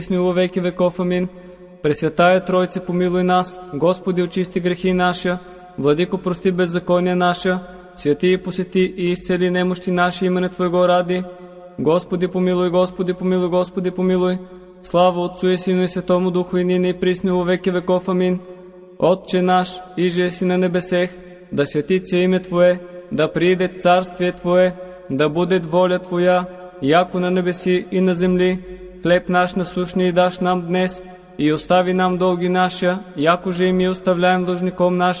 во веки веков. Амин. Пресвятая Тройце, помилуй нас. Господи, очисти грехи наша. Владико, прости беззакония наша. Свети и посети и изцели немощи наши имене Твоего ради. Господи, помилуй, Господи, помилуй, Господи, помилуй. Слава Отцу и Сину и Светому Духу, и нине и присно во веки веков. Амин. Отче наш, иже си на небесех, да свети се име Твое, да прииде царствие Твое, да буде воля Твоя, яко на небеси и на земли. Хлеб наш насущний даш нам днес, и остави нам долги наша, яко же и ми оставляем должником нашим.